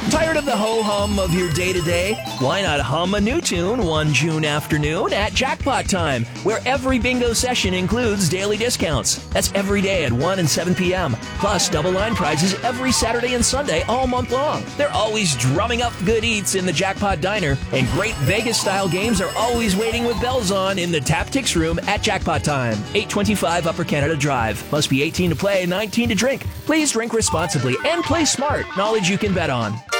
Tired of the ho-hum of your day-to-day? Why not hum a new tune one June afternoon at Jackpot Time, where every bingo session includes daily discounts. That's every day at 1 and 7 p.m. Plus double line prizes every Saturday and Sunday all month long. They're always drumming up good eats in the Jackpot Diner, and great Vegas-style games are always waiting with bells on in the Tactics Room at Jackpot Time. 825 Upper Canada Drive. Must be 18 to play, 19 to drink. Please drink responsibly and play smart. Knowledge you can bet on.